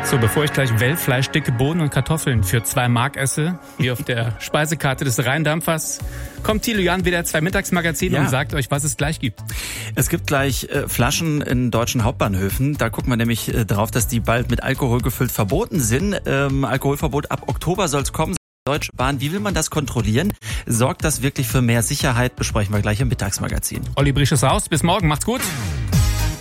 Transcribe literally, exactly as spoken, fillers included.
So, bevor ich gleich Wellfleisch, dicke Bohnen und Kartoffeln für zwei Mark esse, wie auf der Speisekarte des Rheindampfers, kommt Thilo Jahn wieder zwei Mittagsmagazine ja. und sagt euch, was es gleich gibt. Es gibt gleich äh, Flaschen in deutschen Hauptbahnhöfen. Da guckt man nämlich äh, drauf, dass die bald mit Alkohol gefüllt verboten sind. Ähm, Alkoholverbot ab Oktober soll es kommen. Deutsche Bahn, wie will man das kontrollieren? Sorgt das wirklich für mehr Sicherheit? Besprechen wir gleich im Mittagsmagazin. Olli Brisch ist raus. Bis morgen. Macht's gut.